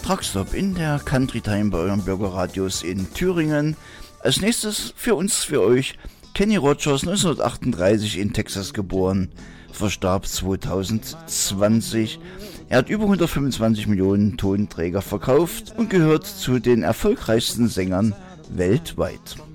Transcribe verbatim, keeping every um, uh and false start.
Truckstop in der Country Time bei euren Bürgerradios in Thüringen. Als nächstes für uns, für euch, Kenny Rogers, neunzehnhundertachtunddreißig in Texas geboren, verstarb zweitausendzwanzig. Er hat über hundertfünfundzwanzig Millionen Tonträger verkauft und gehört zu den erfolgreichsten Sängern weltweit.